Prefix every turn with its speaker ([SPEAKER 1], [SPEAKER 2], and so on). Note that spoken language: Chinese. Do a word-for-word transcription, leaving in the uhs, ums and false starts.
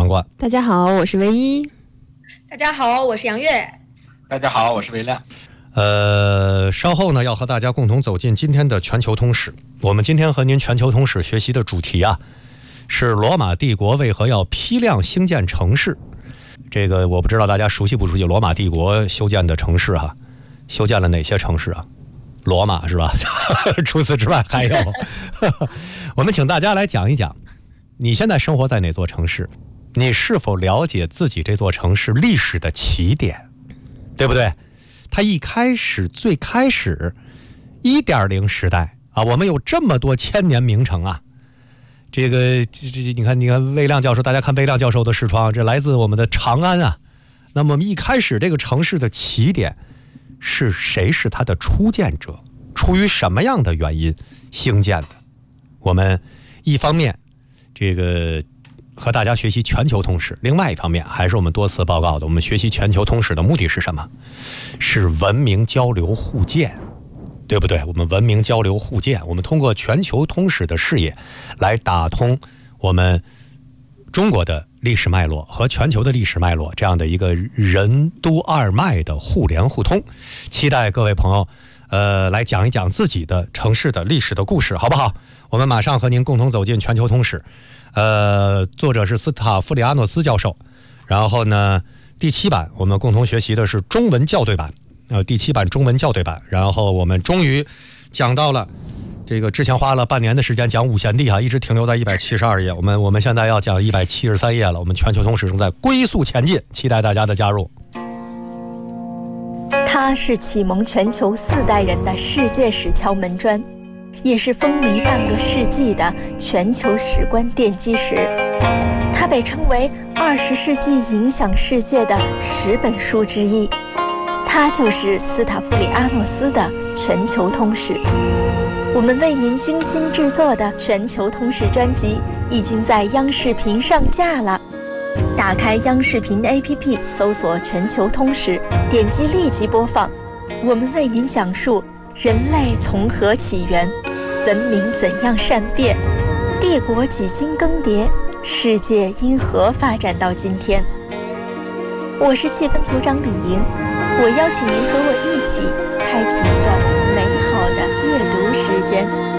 [SPEAKER 1] 冠。
[SPEAKER 2] 大家好，我是唯一。
[SPEAKER 3] 大家好，我是杨月。
[SPEAKER 4] 大家好，我是魏亮。
[SPEAKER 1] 呃，稍后呢要和大家共同走进今天的全球通史。我们今天和您全球通史学习的主题啊，是罗马帝国为何要批量兴建城市。这个我不知道大家熟悉不熟悉罗马帝国修建的城市哈、啊？修建了哪些城市啊？罗马是吧？除此之外还有，我们请大家来讲一讲，你现在生活在哪座城市？你是否了解自己这座城市历史的起点？对不对？它一开始最开始 一点零 时代啊，我们有这么多千年名城啊。这个这这你看你看魏亮教授，大家看魏亮教授的视窗，这来自我们的长安啊。那么一开始这个城市的起点是谁是它的初建者？出于什么样的原因兴建的？我们一方面这个和大家学习全球通史，另外一方面还是我们多次报告的，我们学习全球通史的目的是什么？是文明交流互鉴，对不对？我们文明交流互鉴，我们通过全球通史的视野来打通我们中国的历史脉络和全球的历史脉络，这样的一个任督二脉的互联互通。期待各位朋友呃，来讲一讲自己的城市的历史的故事，好不好？我们马上和您共同走进全球通史。呃，作者是斯塔夫里阿诺斯教授。然后呢，第七版我们共同学习的是中文校对版，呃，第七版中文校对版。然后我们终于讲到了这个之前花了半年的时间讲五贤帝哈，一直停留在一百七十二页。我们我们现在要讲一百七十三页了。我们全球通史正在龟速前进，期待大家的加入。
[SPEAKER 5] 它是启蒙全球四代人的世界史敲门砖，也是风靡半个世纪的全球史观奠基石。它被称为二十世纪影响世界的十本书之一。它就是斯塔夫里阿诺斯的全球通史。我们为您精心制作的全球通史专辑已经在央视频上架了。打开央视频 A P P， 搜索全球通史，点击立即播放。我们为您讲述人类从何起源，文明怎样善变，帝国几经更迭，世界因何发展到今天。我是气氛组长李莹，我邀请您和我一起开启一段美好的阅读时间。